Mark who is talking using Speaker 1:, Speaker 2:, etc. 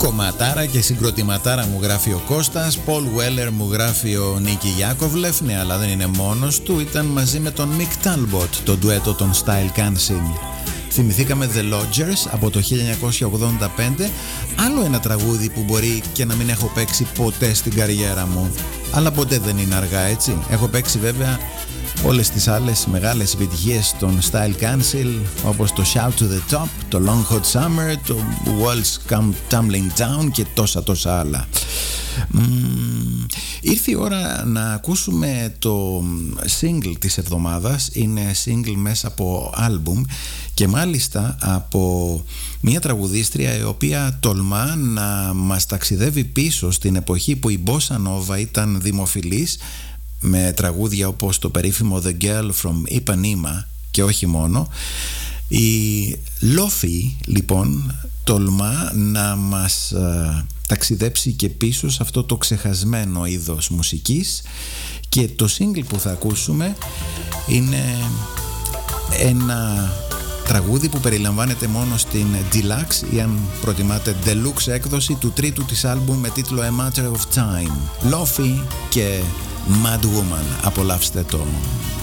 Speaker 1: Κομματάρα και συγκροτηματάρα μου γράφει ο Κώστας. Πολ Weller μου γράφει ο Νίκη Γιάκοβλεφ. Ναι, αλλά δεν είναι μόνος του. Ήταν μαζί με τον Μικ Τάλμποτ το ντουέτο των Style Council. Θυμηθήκαμε The Lodgers από το 1985. Άλλο ένα τραγούδι που μπορεί και να μην έχω παίξει ποτέ στην καριέρα μου. Αλλά ποτέ δεν είναι αργά, έτσι. Έχω παίξει βέβαια όλες τις άλλες μεγάλες επιτυχίες των Style Council, όπως το Shout to the Top, το Long Hot Summer, το Walls Come Tumbling Down και τόσα άλλα. Ήρθε η ώρα να ακούσουμε το single της εβδομάδας. Είναι single μέσα από άλμπουμ και μάλιστα από μια τραγουδίστρια η οποία τολμά να μας ταξιδεύει πίσω στην εποχή που η Bossa Nova ήταν δημοφιλής, με τραγούδια όπως το περίφημο The Girl from Ipanema και όχι μόνο. Η Lofi λοιπόν τολμά να μας ταξιδέψει και πίσω σε αυτό το ξεχασμένο είδος μουσικής και το single που θα ακούσουμε είναι ένα τραγούδι που περιλαμβάνεται μόνο στην Deluxe ή αν προτιμάτε Deluxe έκδοση του τρίτου της άλμπουμ με τίτλο A Matter of Time. Lofi και Mad Woman, απολαύστε το.